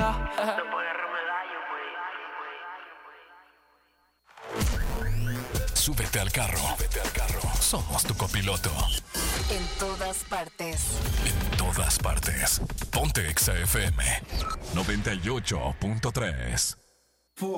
Súbete al carro. Somos tu copiloto. En todas partes. En todas partes. Ponte Exa FM 98.3.